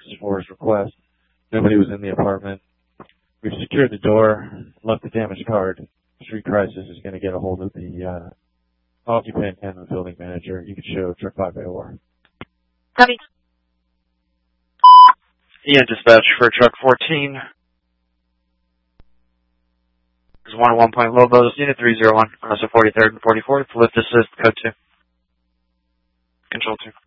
for his request. Nobody was in the apartment. We've secured the door, left the damaged card. Street Crisis is going to get a hold of the occupant and the building manager. You can show truck 5 by OR. Copy. Ian dispatch for truck 14. This is 101 Point Lobos, unit 301, across the 43rd and 44th, lift assist, code 2. Control 2.